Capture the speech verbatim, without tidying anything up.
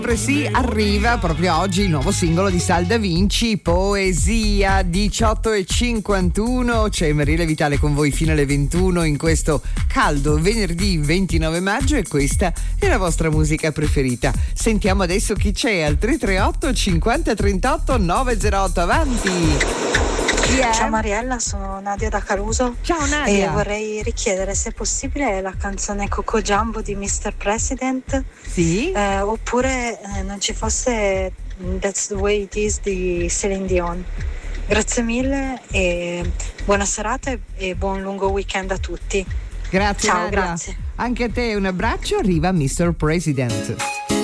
Sì, arriva proprio oggi il nuovo singolo di Sal Da Vinci, Poesia. Diciotto e cinquantuno, c'è Marile Vitale con voi fino alle ventuno in questo caldo venerdì ventinove maggio, e questa è la vostra musica preferita. Sentiamo adesso chi c'è al tre tre otto cinquanta trentotto novecentotto. Avanti. Yeah. Ciao Mariella, sono Nadia da Caruso. Ciao Nadia. E vorrei richiedere se è possibile la canzone Coco Jumbo di mister President. Sì. Eh, oppure eh, non ci fosse That's the Way It Is di Celine Dion. Grazie mille e buona serata e buon lungo weekend a tutti. Grazie. Ciao, Nadia. grazie. Anche a te un abbraccio, arriva mister President.